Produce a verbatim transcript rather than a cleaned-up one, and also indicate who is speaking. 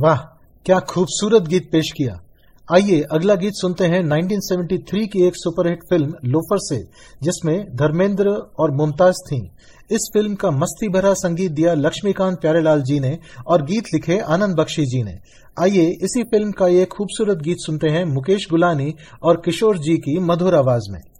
Speaker 1: वाह, क्या खूबसूरत गीत पेश किया। आइए अगला गीत सुनते हैं उन्नीस सौ तिहत्तर की एक सुपरहिट फिल्म लोफर से, जिसमें धर्मेंद्र और मुमताज थीं। इस फिल्म का मस्ती भरा संगीत दिया लक्ष्मीकांत प्यारेलाल जी ने और गीत लिखे आनंद बख्शी जी ने। आइए इसी फिल्म का ये खूबसूरत गीत सुनते हैं मुकेश गुलानी और किशोर जी की मधुर आवाज में।